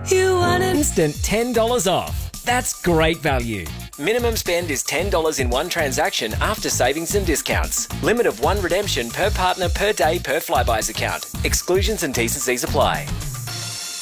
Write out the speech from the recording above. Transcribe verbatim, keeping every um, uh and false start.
You want it. Instant ten dollars off. That's great value. Minimum spend is ten dollars in one transaction after savings and discounts. Limit of one redemption per partner per day per Flybuys account. Exclusions and T's and C's apply.